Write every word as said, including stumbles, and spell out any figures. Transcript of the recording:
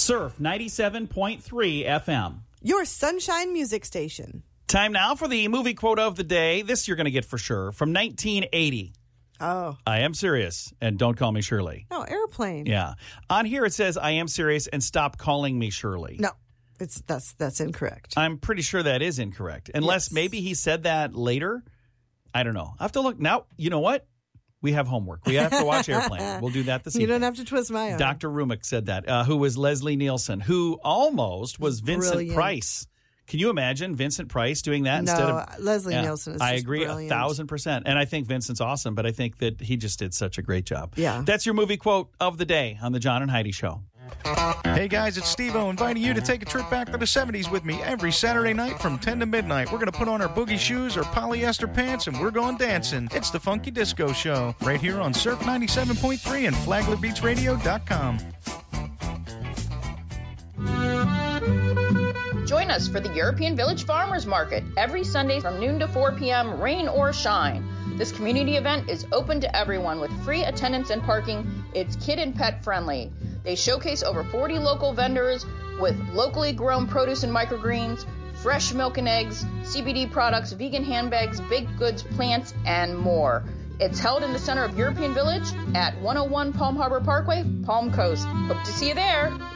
Surf ninety-seven point three F M. Your sunshine music station. Time now for the movie quote of the day. This you're going to get for sure. From nineteen eighty. Oh. I am serious, and don't call me Shirley. No, Airplane. Yeah. On here it says, I am serious, and stop calling me Shirley. No, it's that's that's incorrect. I'm pretty sure that is incorrect. Unless Yes. maybe he said that later. I don't know. I have to look. Now, you know what? We have homework. We have to watch Airplane. We'll do that this You evening. don't have to twist my arm. Doctor Rumick said that, uh, who was Leslie Nielsen, who almost was Vincent Brilliant. Price. Can you imagine Vincent Price doing that No, instead of Leslie Yeah, Nielsen is I just agree brilliant. a thousand percent. And I think Vincent's awesome, but I think that he just did such a great job. Yeah. That's your movie quote of the day on the John and Heidi Show. Hey guys, it's Steve-O inviting you to take a trip back to the seventies with me every Saturday night from ten to midnight. We're going to put on our boogie shoes or polyester pants and we're going dancing. It's the Funky Disco Show right here on Surf ninety-seven point three and Flagler Beach Radio dot com. Join us for the European Village Farmers Market every Sunday from noon to four p.m., rain or shine. This community event is open to everyone with free attendance and parking. It's kid and pet friendly. They showcase over forty local vendors with locally grown produce and microgreens, fresh milk and eggs, C B D products, vegan handbags, baked goods, plants, and more. It's held in the center of European Village at one oh one Palm Harbor Parkway, Palm Coast. Hope to see you there.